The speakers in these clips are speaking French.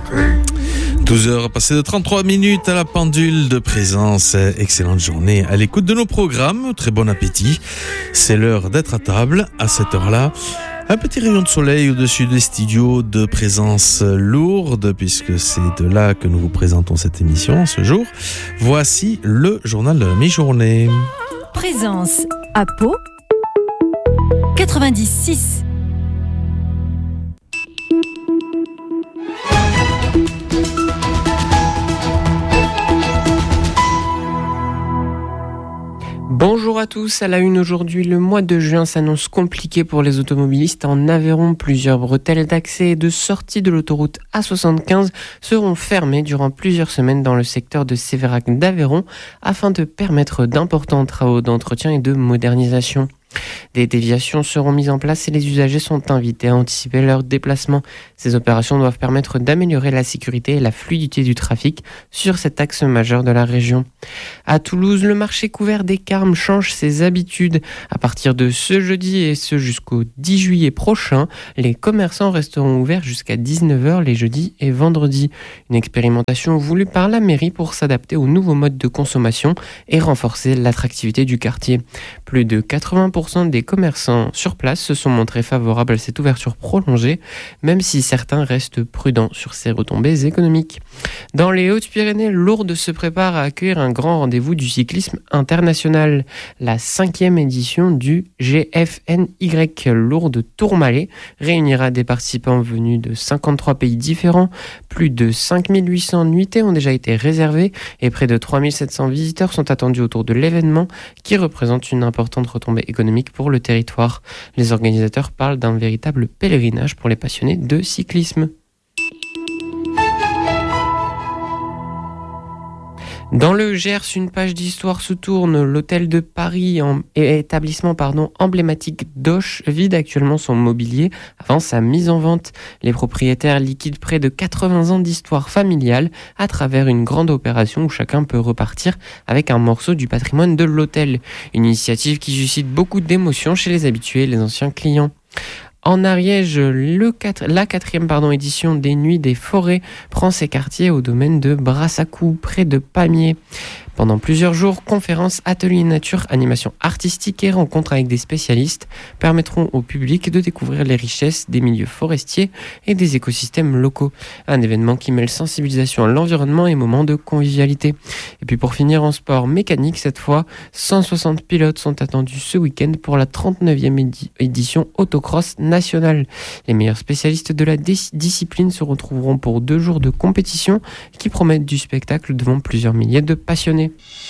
12h passées de 33 minutes à la pendule de Présence. Excellente journée à l'écoute de nos programmes. Très bon appétit. C'est l'heure d'être à table à cette heure-là. Un petit rayon de soleil au-dessus des studios de Présence Lourdes, puisque c'est de là que nous vous présentons cette émission ce jour. Voici le journal de la mi-journée. Présence à Pau 96. Bonjour à tous, à la une aujourd'hui, le mois de juin s'annonce compliqué pour les automobilistes en Aveyron. Plusieurs bretelles d'accès et de sortie de l'autoroute A75 seront fermées durant plusieurs semaines dans le secteur de Sévérac d'Aveyron afin de permettre d'importants travaux d'entretien et de modernisation. Des déviations seront mises en place et les usagers sont invités à anticiper leur déplacement. Ces opérations doivent permettre d'améliorer la sécurité et la fluidité du trafic sur cet axe majeur de la région. À Toulouse, le marché couvert des Carmes change ses habitudes. À partir de ce jeudi et ce jusqu'au 10 juillet prochain, les commerçants resteront ouverts jusqu'à 19h les jeudis et vendredis. Une expérimentation voulue par la mairie pour s'adapter aux nouveaux modes de consommation et renforcer l'attractivité du quartier. Plus de 80% des commerçants sur place se sont montrés favorables à cette ouverture prolongée, même si certains restent prudents sur ses retombées économiques. Dans les Hautes-Pyrénées, Lourdes se prépare à accueillir un grand rendez-vous du cyclisme international. La 5e édition du GFNY Lourdes Tourmalet réunira des participants venus de 53 pays différents. Plus de 5800 nuitées ont déjà été réservées et près de 3700 visiteurs sont attendus autour de l'événement qui représente une importante retombée économique pour le territoire. Les organisateurs parlent d'un véritable pèlerinage pour les passionnés de cyclisme. Dans le Gers, une page d'histoire se tourne. L'hôtel de Paris, établissement emblématique d'Auch, vide actuellement son mobilier avant sa mise en vente. Les propriétaires liquident près de 80 ans d'histoire familiale à travers une grande opération où chacun peut repartir avec un morceau du patrimoine de l'hôtel. Une initiative qui suscite beaucoup d'émotions chez les habitués et les anciens clients. En Ariège, la 4e édition des Nuits des Forêts prend ses quartiers au domaine de Brassacou, près de Pamiers. Pendant plusieurs jours, conférences, ateliers nature, animations artistiques et rencontres avec des spécialistes permettront au public de découvrir les richesses des milieux forestiers et des écosystèmes locaux. Un événement qui mêle sensibilisation à l'environnement et moments de convivialité. Et puis pour finir en sport mécanique, cette fois, 160 pilotes sont attendus ce week-end pour la 39e édition autocross nationale. Les meilleurs spécialistes de la discipline se retrouveront pour 2 jours de compétition qui promettent du spectacle devant plusieurs milliers de passionnés.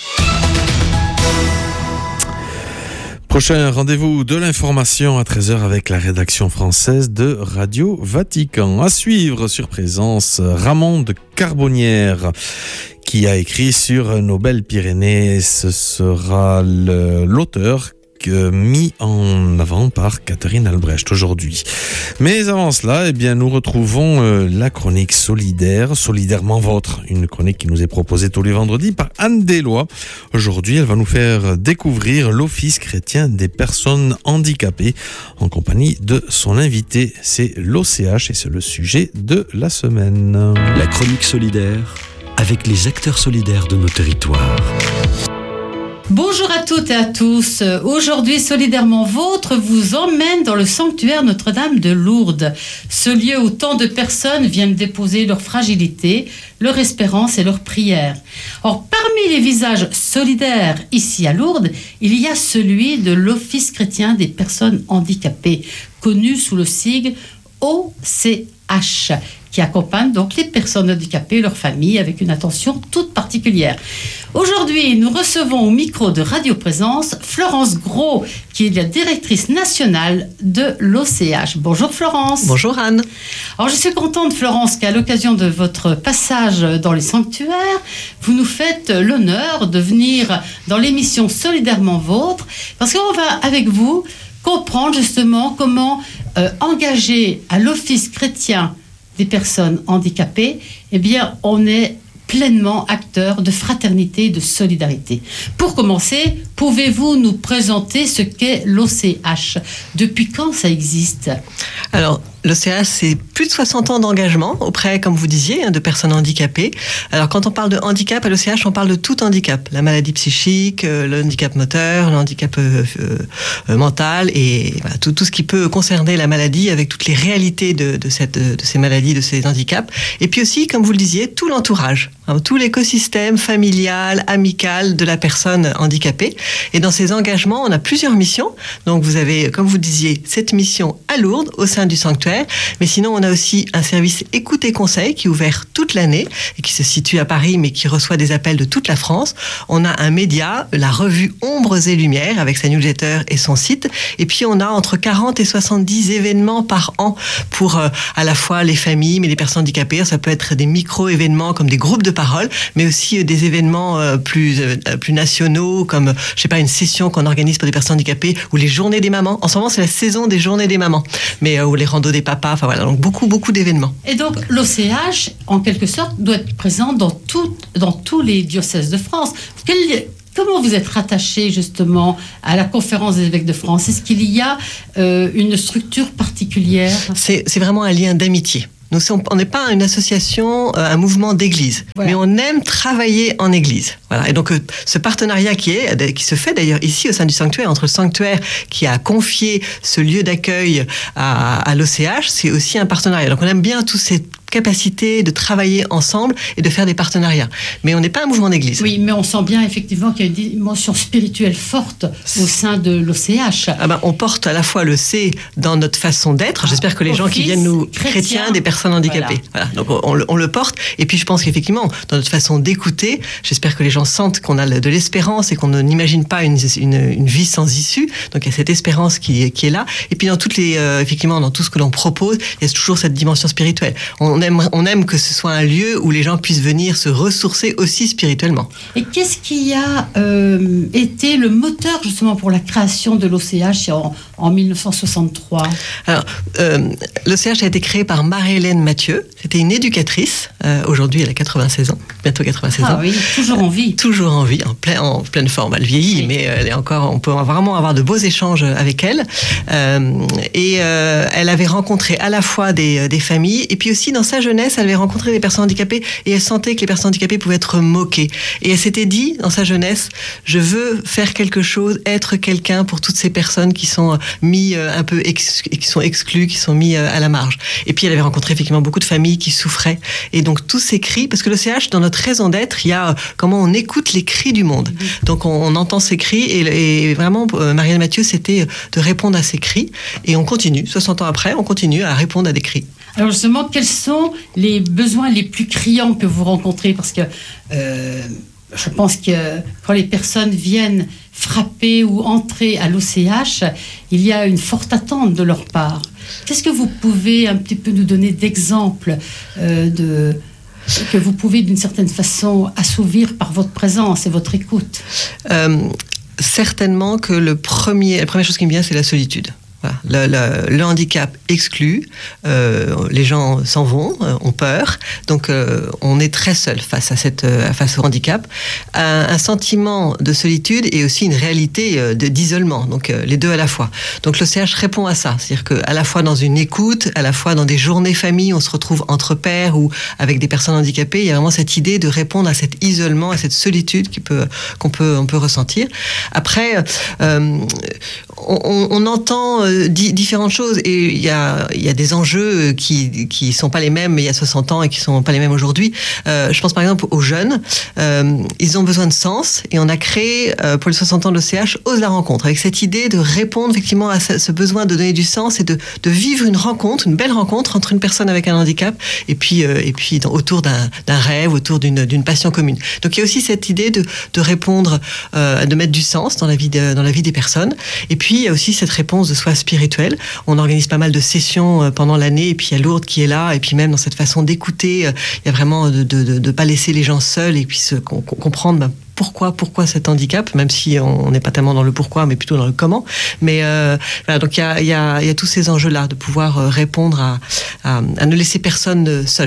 Prochain rendez-vous de l'information à 13h avec la rédaction française de Radio Vatican. À suivre sur Présence, Ramon de Carbonnière qui a écrit sur nos belles Pyrénées. Ce sera l'auteur mis en avant par Catherine Albrecht aujourd'hui. Mais avant cela, nous retrouvons la chronique solidaire, solidairement vôtre, une chronique qui nous est proposée tous les vendredis par Anne Deslois. Aujourd'hui, elle va nous faire découvrir l'Office chrétien des personnes handicapées en compagnie de son invité, c'est l'OCH et c'est le sujet de la semaine. La chronique solidaire avec les acteurs solidaires de nos territoires. Bonjour à toutes et à tous. Aujourd'hui, Solidairement Vôtre vous emmène dans le sanctuaire Notre-Dame de Lourdes. Ce lieu où tant de personnes viennent déposer leur fragilité, leur espérance et leur prière. Or, parmi les visages solidaires ici à Lourdes, il y a celui de l'Office chrétien des personnes handicapées, connu sous le sigle OCH, qui accompagne donc les personnes handicapées et leurs familles avec une attention toute particulière. Aujourd'hui, nous recevons au micro de Radio Présence Florence Gros, qui est la directrice nationale de l'OCH. Bonjour Florence. Bonjour Anne. Alors je suis contente Florence qu'à l'occasion de votre passage dans les sanctuaires, vous nous faites l'honneur de venir dans l'émission Solidairement Vôtre, parce qu'on va avec vous comprendre justement comment engager à l'Office chrétien des personnes handicapées, on est pleinement acteur de fraternité et de solidarité. Pour commencer, pouvez-vous nous présenter ce qu'est l'OCH ? Depuis quand ça existe ? Alors, l'OCH, c'est plus de 60 ans d'engagement auprès, comme vous disiez, de personnes handicapées. Alors, quand on parle de handicap à l'OCH, on parle de tout handicap. La maladie psychique, le handicap moteur, le handicap mental et voilà, tout ce qui peut concerner la maladie avec toutes les réalités de ces maladies, de ces handicaps. Et puis aussi, comme vous le disiez, tout l'entourage, tout l'écosystème familial, amical de la personne handicapée. Et dans ces engagements, on a plusieurs missions. Donc, vous avez, comme vous disiez, cette mission à Lourdes, au sein du sanctuaire. Mais sinon, on a aussi un service écoute et conseil qui est ouvert toute l'année et qui se situe à Paris, mais qui reçoit des appels de toute la France. On a un média, la revue Ombres et Lumières, avec sa newsletter et son site. Et puis, on a entre 40 et 70 événements par an pour à la fois les familles, mais les personnes handicapées. Ça peut être des micro-événements comme des groupes de parole, mais aussi des événements plus nationaux, comme, je sais pas, une session qu'on organise pour des personnes handicapées ou les journées des mamans. En ce moment, c'est la saison des journées des mamans, mais ou les randos des papas. Enfin voilà, donc beaucoup d'événements. Et donc l'OCH, en quelque sorte, doit être présent dans tous les diocèses de France. Comment vous êtes rattaché justement à la conférence des évêques de France? Est-ce qu'il y a une structure particulière? C'est vraiment un lien d'amitié. On n'est pas une association, un mouvement d'église, voilà. Mais on aime travailler en église. Voilà. Et donc, ce partenariat qui se fait d'ailleurs ici au sein du sanctuaire, entre le sanctuaire qui a confié ce lieu d'accueil à l'OCH, c'est aussi un partenariat. Donc, on aime bien tous ces capacité de travailler ensemble et de faire des partenariats. Mais on n'est pas un mouvement d'église. Oui, mais on sent bien effectivement qu'il y a une dimension spirituelle forte au sein de l'OCH. On porte à la fois le C dans notre façon d'être. J'espère que les gens qui viennent nous, chrétiens, des personnes handicapées. Voilà. Donc on le porte. Et puis je pense qu'effectivement, dans notre façon d'écouter, j'espère que les gens sentent qu'on a de l'espérance et qu'on n'imagine pas une vie sans issue. Donc il y a cette espérance qui est là. Et puis dans effectivement, dans tout ce que l'on propose, il y a toujours cette dimension spirituelle. On aime que ce soit un lieu où les gens puissent venir se ressourcer aussi spirituellement. Et qu'est-ce qui a été le moteur justement pour la création de l'OCH en 1963 ? Alors, l'OCH a été créé par Marie-Hélène Mathieu. C'était une éducatrice. Aujourd'hui, elle a 96 ans, bientôt 96 ans. Ah oui, toujours en vie. Toujours en vie, en pleine forme. Elle vieillit, oui. Mais elle est encore. On peut vraiment avoir de beaux échanges avec elle. Elle avait rencontré à la fois des familles et puis aussi dans sa jeunesse, elle avait rencontré des personnes handicapées et elle sentait que les personnes handicapées pouvaient être moquées. Et elle s'était dit, dans sa jeunesse, je veux faire quelque chose, être quelqu'un pour toutes ces personnes qui sont mis un peu qui sont exclues, qui sont mis à la marge. Et puis elle avait rencontré effectivement beaucoup de familles qui souffraient. Et donc tous ces cris, parce que l'OCH, dans notre raison d'être, il y a comment on écoute les cris du monde. Donc on entend ces cris et vraiment, Marie-Hélène Mathieu, c'était de répondre à ces cris. Et on continue, 60 ans après, on continue à répondre à des cris. Alors justement, quels sont les besoins les plus criants que vous rencontrez? Parce que je pense que quand les personnes viennent frapper ou entrer à l'OCH, il y a une forte attente de leur part. Qu'est-ce que vous pouvez un petit peu nous donner d'exemples que vous pouvez d'une certaine façon assouvir par votre présence et votre écoute? Certainement que la première chose qui me vient, c'est la solitude. Le handicap exclut, les gens s'en vont, ont peur, donc on est très seul face au handicap. Un sentiment de solitude et aussi une réalité d'isolement, donc les deux à la fois. Donc l'OCH répond à ça, c'est-à-dire qu'à la fois dans une écoute, à la fois dans des journées famille, on se retrouve entre pairs ou avec des personnes handicapées, il y a vraiment cette idée de répondre à cet isolement, à cette solitude qu'on peut ressentir. Après, on entend différentes choses et il y a des enjeux qui sont pas les mêmes il y a 60 ans et qui sont pas les mêmes aujourd'hui. Je pense par exemple aux jeunes, ils ont besoin de sens et on a créé pour les 60 ans de l'OCH Ose la rencontre, avec cette idée de répondre effectivement à ce besoin de donner du sens et de vivre une belle rencontre entre une personne avec un handicap et puis autour d'un rêve, autour d'une passion commune. Donc il y a aussi cette idée de répondre, de mettre du sens dans la vie des personnes. Et puis il y a aussi cette réponse de soi spirituelle. On organise pas mal de sessions pendant l'année, et puis il y a Lourdes qui est là, et puis même dans cette façon d'écouter, il y a vraiment de pas laisser les gens seuls, et puis comprendre pourquoi cet handicap, même si on n'est pas tellement dans le pourquoi, mais plutôt dans le comment. Mais voilà, donc il y a tous ces enjeux-là, de pouvoir répondre à ne laisser personne seul.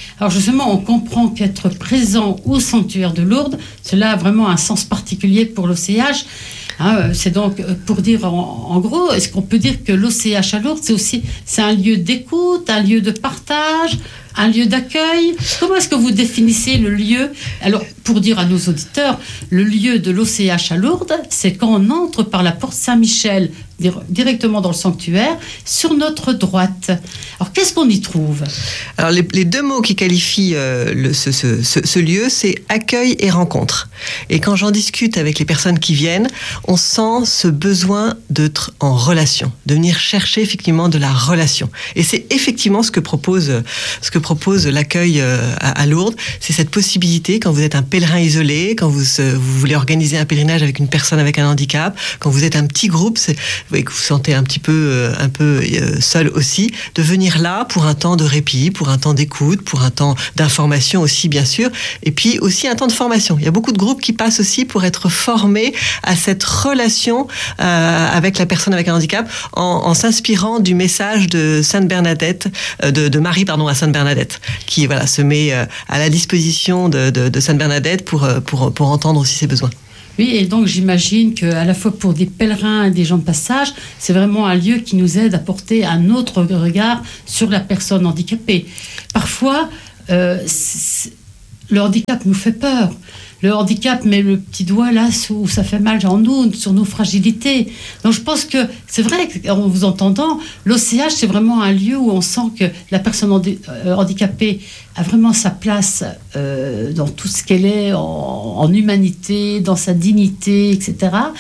Alors justement, on comprend qu'être présent au sanctuaire de Lourdes, cela a vraiment un sens particulier pour l'OCH. C'est donc pour dire en gros, est-ce qu'on peut dire que l'OCH à Lourdes, c'est un lieu d'écoute, un lieu de partage, un lieu d'accueil? Comment est-ce que vous définissez le lieu? Alors, pour dire à nos auditeurs, le lieu de l'OCH à Lourdes, c'est quand on entre par la porte Saint-Michel, directement dans le sanctuaire, sur notre droite. Alors, qu'est-ce qu'on y trouve? Alors, les deux mots qui qualifient ce lieu, c'est accueil et rencontre. Et quand j'en discute avec les personnes qui viennent, on sent ce besoin d'être en relation, de venir chercher effectivement de la relation. Et c'est effectivement ce que propose l'accueil à Lourdes. C'est cette possibilité, quand vous êtes un pèlerin isolé, quand vous voulez organiser un pèlerinage avec une personne avec un handicap, quand vous êtes un petit groupe, que vous sentez un peu seul aussi, de venir là pour un temps de répit, pour un temps d'écoute, pour un temps d'information aussi bien sûr, et puis aussi un temps de formation. Il y a beaucoup de groupes qui passent aussi pour être formés à cette relation avec la personne avec un handicap en s'inspirant du message de Sainte Bernadette, de Marie à Sainte Bernadette, qui se met à la disposition de Sainte Bernadette pour entendre aussi ses besoins. Oui, et donc j'imagine qu'à la fois pour des pèlerins et des gens de passage, c'est vraiment un lieu qui nous aide à porter un autre regard sur la personne handicapée. Parfois, le handicap nous fait peur. Le handicap met le petit doigt là où ça fait mal en nous, sur nos fragilités. Donc je pense que c'est vrai qu'en vous entendant, l'OCH c'est vraiment un lieu où on sent que la personne handicapée a vraiment sa place dans tout ce qu'elle est en humanité, dans sa dignité, etc.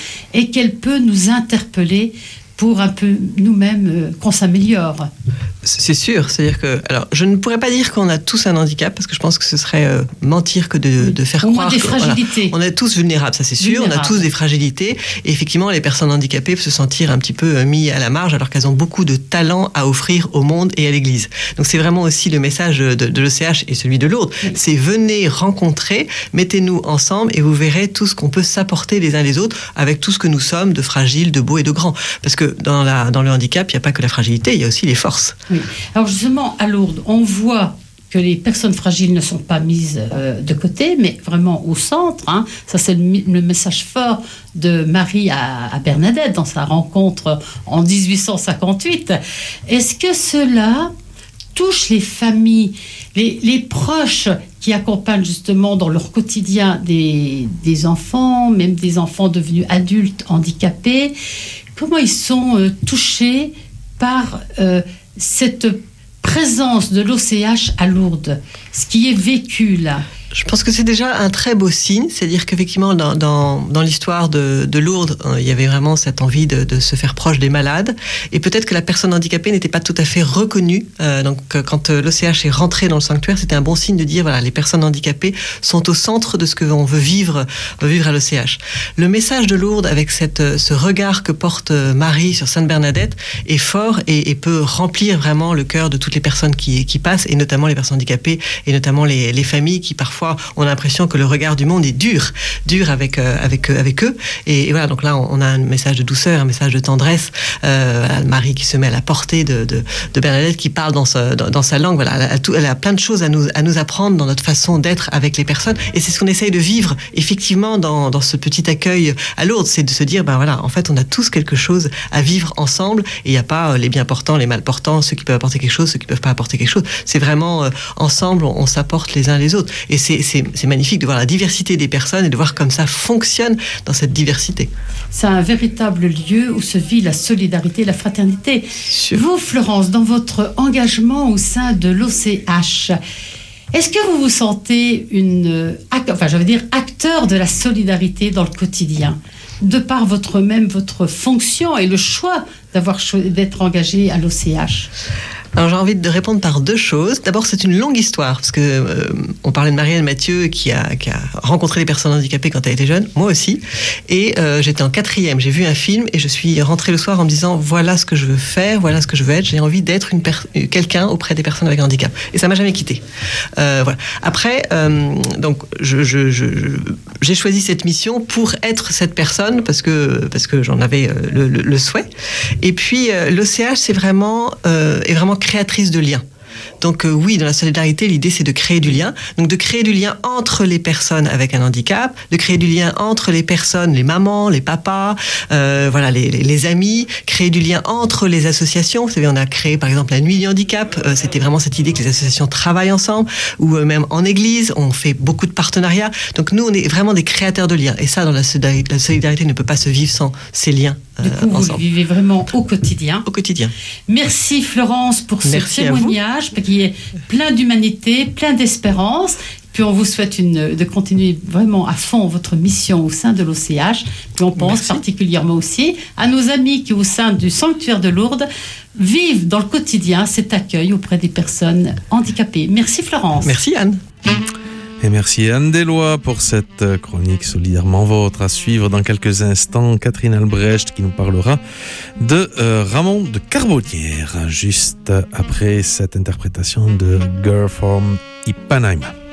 Et qu'elle peut nous interpeller pour un peu nous-mêmes qu'on s'améliore. C'est sûr, c'est-à-dire que, alors, je ne pourrais pas dire qu'on a tous un handicap, parce que je pense que ce serait mentir que de faire au croire moins des fragilités. On est tous vulnérables, ça c'est sûr, on a tous des fragilités, et effectivement les personnes handicapées peuvent se sentir un petit peu mis à la marge, alors qu'elles ont beaucoup de talent à offrir au monde et à l'Église. Donc c'est vraiment aussi le message de l'OCH et celui de Lourdes, c'est venez rencontrer, mettez-nous ensemble, et vous verrez tout ce qu'on peut s'apporter les uns les autres, avec tout ce que nous sommes de fragiles, de beaux et de grands. Parce que dans le handicap, il n'y a pas que la fragilité, il y a aussi les forces. Oui. Alors justement, à Lourdes, on voit que les personnes fragiles ne sont pas mises de côté, mais vraiment au centre. Ça, c'est le message fort de Marie à Bernadette dans sa rencontre en 1858. Est-ce que cela touche les familles, les proches qui accompagnent justement dans leur quotidien des enfants, même des enfants devenus adultes handicapés? Comment ils sont touchés par cette présence de l'OCH à Lourdes, ce qui est vécu là? Je pense que c'est déjà un très beau signe, c'est-à-dire qu'effectivement dans l'histoire de Lourdes, il y avait vraiment cette envie de se faire proche des malades, et peut-être que la personne handicapée n'était pas tout à fait reconnue. Donc quand l'OCH est rentré dans le sanctuaire, c'était un bon signe de dire voilà, les personnes handicapées sont au centre de ce que l'on veut vivre à l'OCH. Le message de Lourdes avec ce regard que porte Marie sur Sainte Bernadette est fort et peut remplir vraiment le cœur de toutes les personnes qui passent, et notamment les personnes handicapées, et notamment les familles qui parfois on a l'impression que le regard du monde est dur avec eux. Et voilà, donc là, on a un message de douceur, un message de tendresse. Marie qui se met à la portée de Bernadette, qui parle dans sa langue. Voilà, elle a plein de choses à nous apprendre dans notre façon d'être avec les personnes. Et c'est ce qu'on essaye de vivre, effectivement, dans ce petit accueil à Lourdes. C'est de se dire, voilà, en fait, on a tous quelque chose à vivre ensemble. Et il n'y a pas les bien portants, les mal portants, ceux qui peuvent apporter quelque chose, ceux qui ne peuvent pas apporter quelque chose. C'est vraiment ensemble, on s'apporte les uns les autres. Et c'est magnifique de voir la diversité des personnes et de voir comme ça fonctionne dans cette diversité. C'est un véritable lieu où se vit la solidarité et la fraternité. Sûr. Vous, Florence, dans votre engagement au sein de l'OCH, est-ce que vous vous sentez acteur de la solidarité dans le quotidien, de par votre fonction et le choix d'être engagé à l'OCH? Alors j'ai envie de répondre par deux choses. D'abord, c'est une longue histoire, parce que on parlait de Marianne Mathieu qui a rencontré les personnes handicapées quand elle était jeune, moi aussi, et j'étais en 4e, j'ai vu un film et je suis rentrée le soir en me disant voilà ce que je veux faire, voilà ce que je veux être, j'ai envie d'être quelqu'un auprès des personnes avec un handicap, et ça m'a jamais quitté. Voilà. Après, donc j'ai choisi cette mission pour être cette personne parce que j'en avais le souhait. Et puis l'OCH est vraiment créatrice de liens. Donc oui, dans la solidarité, l'idée c'est de créer du lien. Donc de créer du lien entre les personnes avec un handicap, de créer du lien entre les personnes, les mamans, les papas, voilà, les amis, créer du lien entre les associations. Vous savez, on a créé par exemple la Nuit du handicap. C'était vraiment cette idée que les associations travaillent ensemble, ou même en église, on fait beaucoup de partenariats. Donc nous, on est vraiment des créateurs de liens. Et ça, dans la solidarité ne peut pas se vivre sans ces liens. Du coup, vous le vivez vraiment au quotidien. Au quotidien. Merci Florence pour ce témoignage qui est plein d'humanité, plein d'espérance. Puis on vous souhaite de continuer vraiment à fond votre mission au sein de l'OCH. Puis on pense particulièrement aussi à nos amis qui, au sein du sanctuaire de Lourdes, vivent dans le quotidien cet accueil auprès des personnes handicapées. Merci Florence. Merci Anne. Et merci Anne Deslois pour cette chronique solidairement vôtre. À suivre dans quelques instants, Catherine Albrecht qui nous parlera de Ramon de Carbonnière, juste après cette interprétation de Girl from Ipanema.